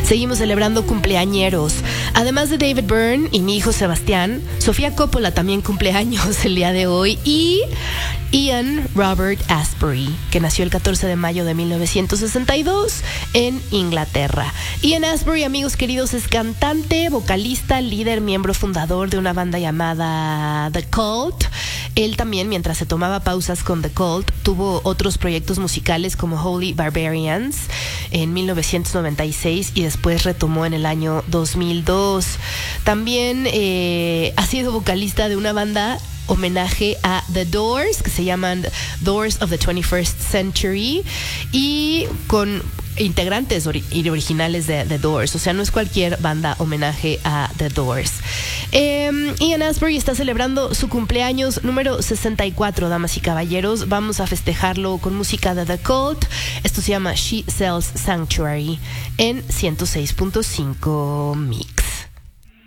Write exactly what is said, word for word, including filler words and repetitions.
Seguimos celebrando cumpleañeros. Además de David Byrne y mi hijo Sebastián, Sofía Coppola también cumpleaños el día de hoy. Y Ian Robert Astbury, que nació el catorce de mayo de mil novecientos sesenta y dos en Inglaterra. Ian Astbury, amigos queridos, es cantante, vocalista, líder, miembro fundador de una banda llamada The Cult. Él también, mientras se tomaba pausas con The Cult, tuvo otros proyectos musicales como Holy Barbarians en mil novecientos noventa y seis y después retomó en el año dos mil dos. También eh, ha sido vocalista de una banda homenaje a The Doors, que se llaman Doors of the twenty-first Century, y con integrantes ori- originales de The Doors, o sea, no es cualquier banda homenaje a The Doors. Eh, Ian Astbury está celebrando su cumpleaños número sesenta y cuatro, damas y caballeros. Vamos a festejarlo con música de The Cult. Esto se llama She Sells Sanctuary en ciento seis punto cinco Mix.